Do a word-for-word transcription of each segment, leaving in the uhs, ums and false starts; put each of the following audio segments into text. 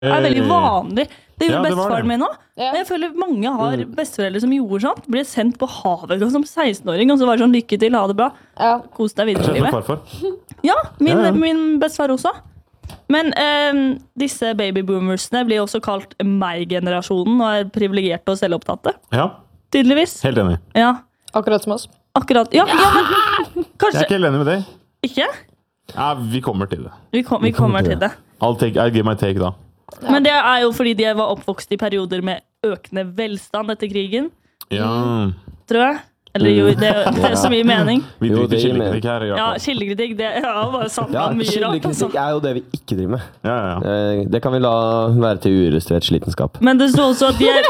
er veldig vanlig. Det gjorde Ja, det var bestefaren det. min også. Ja. Jeg føler mange har besteforeldre som gjorde sånt. Ble sendt på havet som seksten-åring, og så var det sånn, lykke til, ha det bra. Ja. Kos deg videre i For livet. farfar. Ja, min, Ja, ja. min bestefar også. Men eh, disse babyboomersene blir også kalt meg-generasjonen, og er privilegerte og selvopptatte. Ja, Tydeligvis. helt enig. Ja, Akkurat som oss. akkurat. Ja, ja men Jeg er kanskje ikke helt enig med deg. ikke? Ja, vi kommer til det. Vi, kom, vi kommer til det. I'll, take, I'll give my take da. Men det er jo fordi de var oppvokst i perioder med økende velstand etter krigen, Ja. tror jeg. Eller jo, det, det er så mye mening. Vi Jo, driter det i gir skillekritikk her. i hvert Ja, fall. kildekritikk, det jeg har bare satt Ja, av mye rart. Kildekritikk Altså. er jo det vi ikke driver med. Ja, ja, ja. Eh, Det kan vi la være til uillustrert slitenskap. Men det står også at de er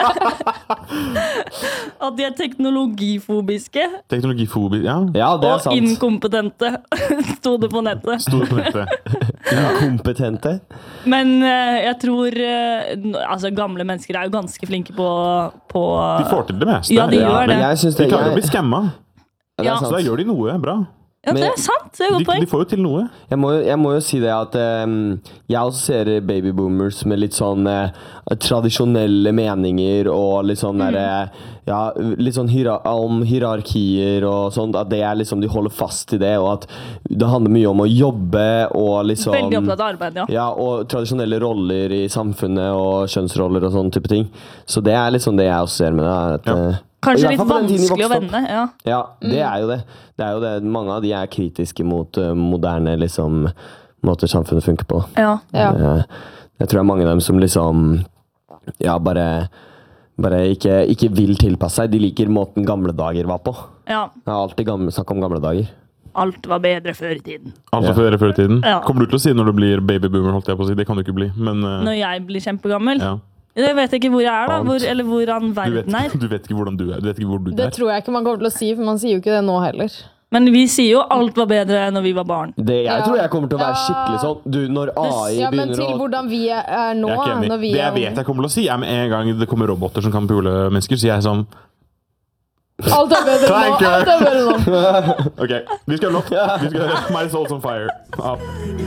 at de er teknologifobiske Teknologifobi, ja. Ja, det er og sant. inkompetente, sto det på nettet. Stor på nettet. Inkompetente. Men eh, jeg tror eh, n- altså gamle mennesker er jo ganske flinke på, på De får til det meste. Ja, de gjør men det. jeg synes De det, klarer å bli jeg, skamma. det Ja. er Så da sant. gjør de noe bra. Ja, det Men- er sant. Det er et De, godt poeng. de får jo til noe. Jeg må, jo- jeg må jo si det at eh, jeg også ser babyboomers med litt sånn eh, tradisjonelle meninger og litt sånn Mm. derre ja, litt sånn hiera- om hierarkier og sånt. At det er liksom de holder fast i det, og at det handler mye om å jobbe og liksom Veldig opptatt av arbeid, ja. Ja, og tradisjonelle roller i samfunnet og kjønnsroller og sånne type ting. Så det er liksom det jeg også ser med det. er At, Ja. eh, i Kanskje hvert litt fall på den tiden vi vanskelig å vokste opp. vende. Ja. Ja, det er jo det. Det er jo det. Mange av de er kritiske mot uh, moderne liksom, måter samfunnet funker på. Ja. Ja. Eh, jeg tror det er mange av dem som liksom ja, bare, bare ikke, ikke vil tilpasse seg. De liker måten gamle dager var på. ja. Jeg har alltid gamle, snakket om gamle dager. Alt var bedre før i tiden. Altså Ja. før, før i tiden. Ja. Kommer du til å si når du blir babyboomer, holdt jeg på å si. Det kan du ikke bli, men uh, Når jeg blir kjempegammel. ja. Jeg vet ikke hvor jeg er, da. Sant. Hvor, eller hvordan du, vet, verden er. du vet ikke hvordan du er. Du vet ikke hvor du Det er. tror jeg ikke man kommer til å si, for man sier jo ikke det nå heller. Men vi sier jo alt var bedre når vi var barn. Det, jeg Ja. tror jeg kommer til å være Ja. skikkelig sånn Du, når A I Ja, men begynner til å hvordan vi er nå, Jeg er ikke enig. når vi Det er jeg vet jeg kommer til å si, er med en gang det kommer roboter som kan pule mennesker, så jeg er sånn Alt er bedre nå! Thank you. Alt er bedre nå. OK, vi skal ha låt. Vi skal høre My Soul's On Fire. Ja.